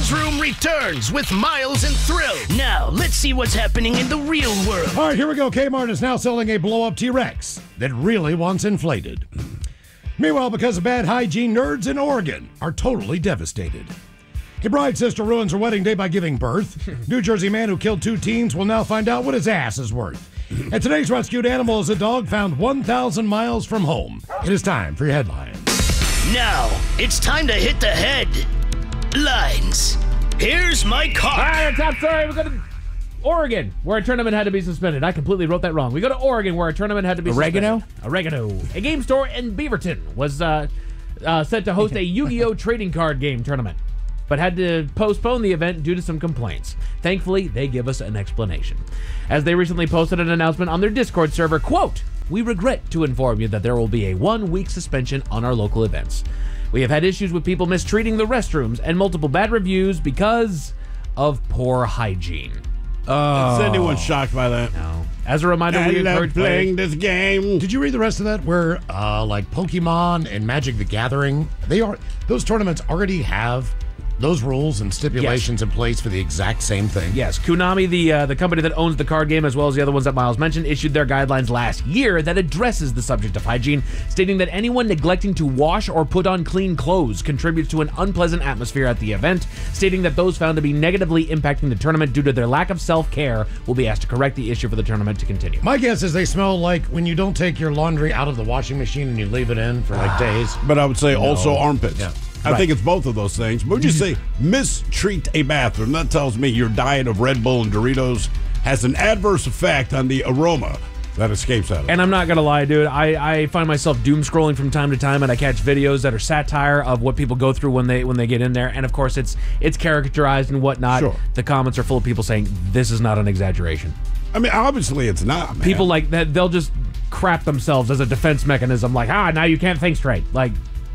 Friends Room returns with Miles and Thrill. Now, let's see what's happening in the real world. All right, here we go. Kmart is now selling a blow-up T-Rex that really wants inflated. Meanwhile, because of bad hygiene, nerds in Oregon are totally devastated. A bride's sister ruins her wedding day by giving birth. New Jersey man who killed 2 teens will now find out what his ass is worth. And today's rescued animal is a dog found 1,000 miles from home. It is time for your headlines. Now, it's time to hit the headlines. Here's my car. All right, top story. We go to Oregon, where a tournament had to be suspended. I completely wrote that wrong. We go to Oregon, where a tournament had to be suspended. Oregano. A game store in Beaverton was set to host a Yu-Gi-Oh! Trading card game tournament, but had to postpone the event due to some complaints. Thankfully, they give us an explanation. As they recently posted an announcement on their Discord server, quote, "We regret to inform you that there will be a 1-week suspension on our local events. We have had issues with people mistreating the restrooms and multiple bad reviews because of poor hygiene." Is anyone shocked by that? No. As a reminder, we encourage playing this game. Did you read the rest of that? Where, like Pokemon and Magic the Gathering, those tournaments already have those rules and stipulations in place for the exact same thing. Yes, Konami, the company that owns the card game, as well as the other ones that Miles mentioned, issued their guidelines last year that addresses the subject of hygiene, stating that anyone neglecting to wash or put on clean clothes contributes to an unpleasant atmosphere at the event, stating that those found to be negatively impacting the tournament due to their lack of self-care will be asked to correct the issue for the tournament to continue. My guess is they smell like when you don't take your laundry out of the washing machine and you leave it in for like days. But I would say also armpits. Yeah. I think it's both of those things. But would you say mistreat a bathroom? That tells me your diet of Red Bull and Doritos has an adverse effect on the aroma that escapes out of it. And I'm not going to lie, dude. I find myself doom scrolling from time to time, and I catch videos that are satire of what people go through when they get in there. And, of course, it's caricaturized and whatnot. Sure. The comments are full of people saying, this is not an exaggeration. I mean, obviously it's not, man. People like that, they'll just crap themselves as a defense mechanism. Like, now you can't think straight. Like,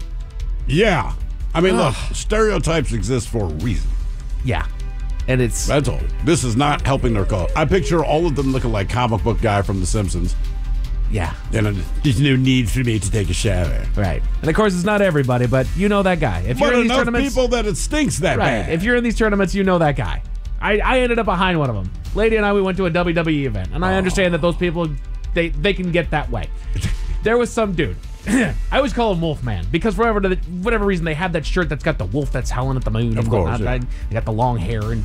yeah. I mean, look, stereotypes exist for a reason. yeah. And it's... That's all. This is not helping their cause. I picture all of them looking like comic book guy from The Simpsons. Yeah. And there's no need for me to take a shower. Right. And, of course, it's not everybody, but you know that guy. If But you're in these enough tournaments... people that it stinks that Right. bad. If you're in these tournaments, you know that guy. I ended up behind one of them. Lady and I, we went to a WWE event, and I understand that those people, they can get that way. There was some dude. I always call him Wolfman because for whatever reason they have that shirt that's got the wolf that's howling at the moon. Of course, yeah. They got the long hair, and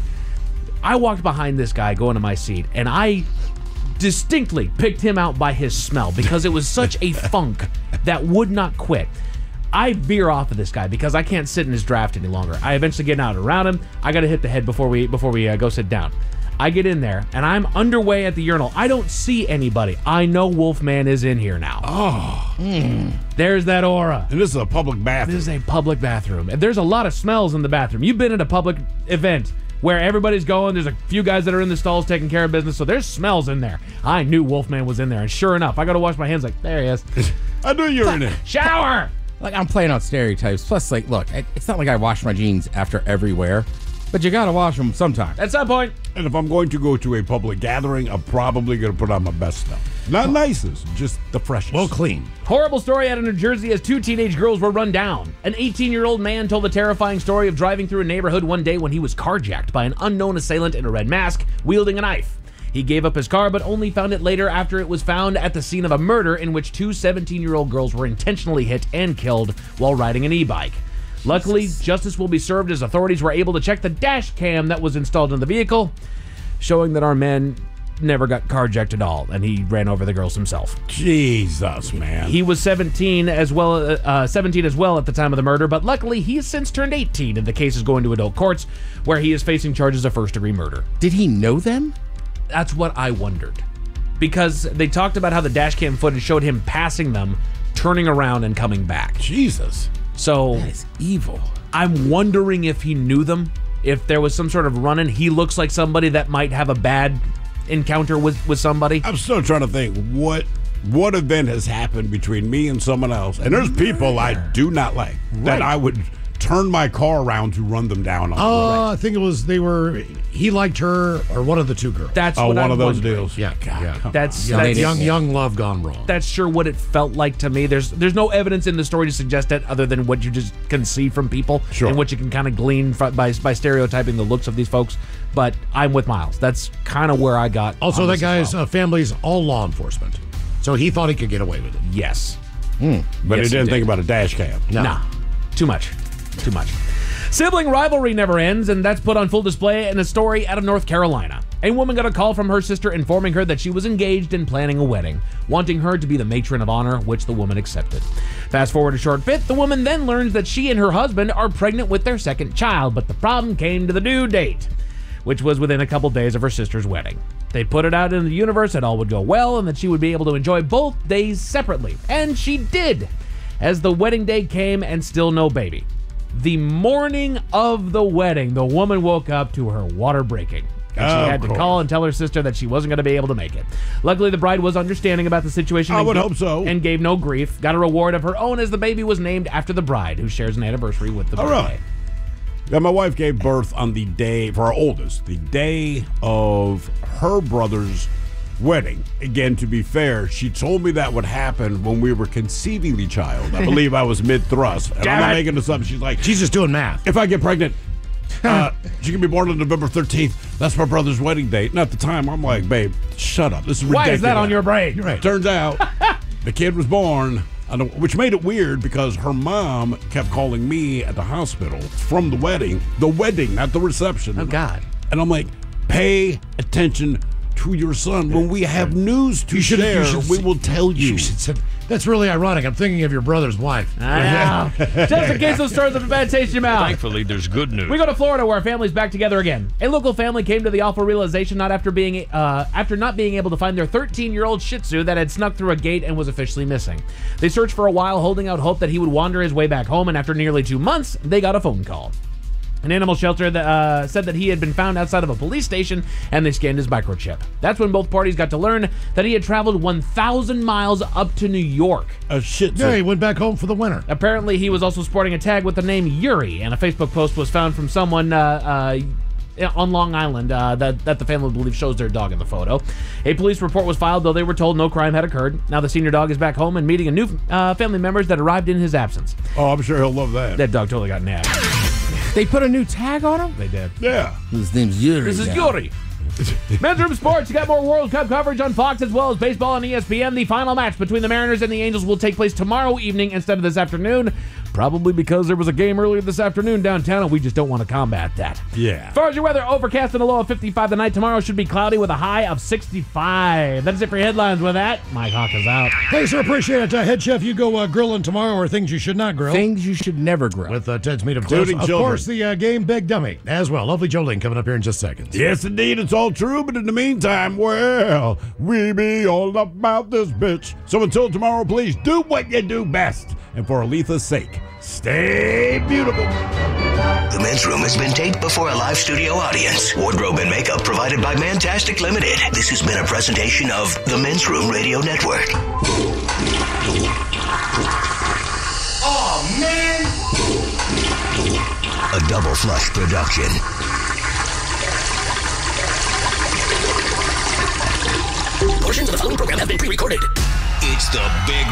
I walked behind this guy going to my seat, and I distinctly picked him out by his smell because it was such a funk that would not quit. I veer off of this guy because I can't sit in his draft any longer. I eventually get out around him. I got to hit the head before we go sit down. I get in there, and I'm underway at the urinal. I don't see anybody. I know Wolfman is in here now. Oh. There's that aura. And this is a public bathroom. This is a public bathroom. And there's a lot of smells in the bathroom. You've been at a public event where everybody's going. There's a few guys that are in the stalls taking care of business, so there's smells in there. I knew Wolfman was in there, and sure enough, I got to wash my hands like, there he is. I knew you were in it. Shower! Like, I'm playing out stereotypes. Plus, like, look, it's not like I wash my jeans after every wear, but you gotta wash them sometime. At some point. And if I'm going to go to a public gathering, I'm probably going to put on my best stuff. Not nicest, just the freshest. Well, clean. Horrible story out of New Jersey as 2 teenage girls were run down. An 18-year-old man told the terrifying story of driving through a neighborhood one day when he was carjacked by an unknown assailant in a red mask, wielding a knife. He gave up his car, but only found it later after it was found at the scene of a murder in which 2 17-year-old girls were intentionally hit and killed while riding an e-bike. Luckily, justice will be served as authorities were able to check the dash cam that was installed in the vehicle, showing that our man never got carjacked at all, and he ran over the girls himself. Jesus, man. He was 17 as well at the time of the murder, but luckily he has since turned 18, and the case is going to adult courts, where he is facing charges of first-degree murder. Did he know them? That's what I wondered. Because they talked about how the dash cam footage showed him passing them, turning around, and coming back. Jesus. So That is evil. I'm wondering if he knew them, if there was some sort of run-in. He looks like somebody that might have a bad encounter with somebody. I'm still trying to think what event has happened between me and someone else. And there's people I do not like that I would turned my car around to run them down. I think it was he liked her or one of the two girls. That's one I'm of those wondering. deals. Yeah, That's young love gone wrong. That's sure what it felt like to me. There's no evidence in the story to suggest that, other than what you just can see from people and what you can kind of glean by stereotyping the looks of these folks. But I'm with Miles. That's kind of where I got. Also, that guy's family's all law enforcement, so he thought he could get away with it. Yes. But he didn't think about a dash cam. No. Too much. Sibling rivalry never ends, and that's put on full display in a story out of North Carolina. A woman got a call from her sister informing her that she was engaged and planning a wedding, wanting her to be the matron of honor, which the woman accepted. Fast forward a short bit, the woman then learns that she and her husband are pregnant with their second child, but the problem came to the due date, which was within a couple days of her sister's wedding. They put it out in the universe that all would go well and that she would be able to enjoy both days separately. And she did, as the wedding day came and still no baby. The morning of the wedding, the woman woke up to her water breaking. And she had to call and tell her sister that she wasn't going to be able to make it. Luckily, the bride was understanding about the situation. I would hope so. And gave no grief. Got a reward of her own as the baby was named after the bride, who shares an anniversary with the birthday. All right. Yeah, my wife gave birth on the day, for our oldest, the day of her brother's wedding. Again, to be fair, she told me that would happen when we were conceiving the child. I believe I was mid-thrust. And I'm not making this up. She's like, she's just doing math. If I get pregnant, she can be born on November 13th. That's my brother's wedding date. And at the time, I'm like, babe, shut up. This is ridiculous. Why is that on your brain? Right. Turns out the kid was born, which made it weird because her mom kept calling me at the hospital from the wedding, not the reception. Oh, God. And I'm like, pay attention to your son. When we have news to share, we will tell you. That's really ironic. I'm thinking of your brother's wife. I know. Just in case those stories have a bad taste in your mouth. Thankfully, there's good news. We go to Florida, where a family's back together again. A local family came to the awful realization after not being able to find their 13-year-old Shih Tzu that had snuck through a gate and was officially missing. They searched for a while, holding out hope that he would wander his way back home, and after nearly 2 months, they got a phone call. An animal shelter that said that he had been found outside of a police station, and they scanned his microchip. That's when both parties got to learn that he had traveled 1,000 miles up to New York. A Shih Tzu. Yeah, he went back home for the winter. Apparently, he was also sporting a tag with the name Yuri, and a Facebook post was found from someone on Long Island that the family believes shows their dog in the photo. A police report was filed, though they were told no crime had occurred. Now the senior dog is back home and meeting a new family members that arrived in his absence. Oh, I'm sure he'll love that. That dog totally got nabbed. They put a new tag on him? They did. Yeah. His name's Yuri. This is Yuri. Men's Room Sports, you got more World Cup coverage on Fox as well as baseball on ESPN. The final match between the Mariners and the Angels will take place tomorrow evening instead of this afternoon, probably because there was a game earlier this afternoon downtown and we just don't want to combat that. Yeah. As far as your weather, overcast and a low of 55 tonight. Tomorrow should be cloudy with a high of 65. That's it for your headlines. With that, Mike Hawk is out. Hey, sir, appreciate it. Head chef, you go grilling tomorrow, or things you should not grill. Things you should never grill. With Ted's Meat, of course. Including Of children. course, the game Big Dummy as well. Lovely Jolene coming up here in just seconds. Yes, indeed, it's all true, but in the meantime, well, we be all about this bitch. So until tomorrow, please do what you do best. And for Aletha's sake, stay beautiful. The Men's Room has been taped before a live studio audience. Wardrobe and makeup provided by Mantastic Limited. This has been a presentation of the Men's Room Radio Network. Oh, man! A Double Flush production. Portions of the following program have been pre-recorded. It's the Big